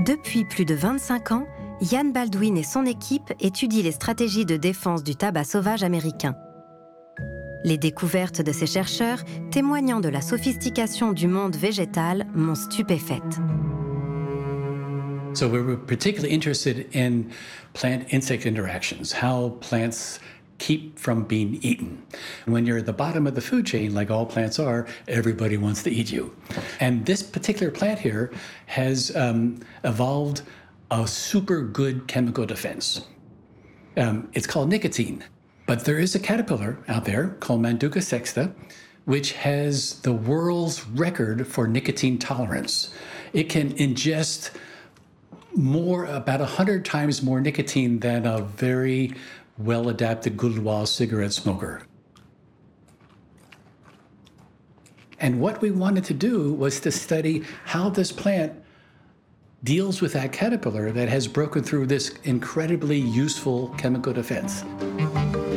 Depuis plus de 25 ans, Ian Baldwin et son équipe étudient les stratégies de défense du tabac sauvage américain. Les découvertes de ces chercheurs, témoignant de la sophistication du monde végétal, m'ont stupéfaite. So we were particularly interested in plant-insect interactions, how plants keep from being eaten. When you're at the bottom of the food chain, like all plants are, everybody wants to eat you. And this particular plant here has evolved a super good chemical defense. It's called nicotine. But there is a caterpillar out there called Manduca sexta, which has the world's record for nicotine tolerance. It can ingest about 100 times more nicotine than a very well-adapted Gaulois cigarette smoker. And what we wanted to do was to study how this plant deals with that caterpillar that has broken through this incredibly useful chemical defense.